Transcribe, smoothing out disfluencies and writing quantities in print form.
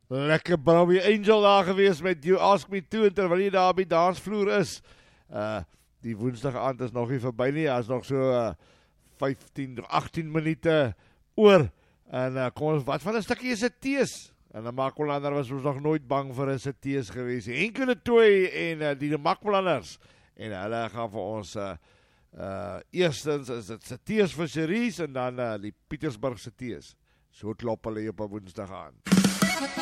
Lekker Brownie Angel daar gewees met You Ask Me To, en terwyl jy daar op die dansvloer is. Die woensdag aand is nog nie verby nie, is nog so 15, 18 minute oor. En kom ons, wat van 'n stukkie is 'n tees? En die Makwalanders was ons nog nooit bang vir 'n tees gewees. Henk en Toy en die Makwalanders. En hulle gaan vir ons eerstens is dit Tees vir Cerise en dan die Pietersburgse Tees. So klop hulle op 'n woensdag aan.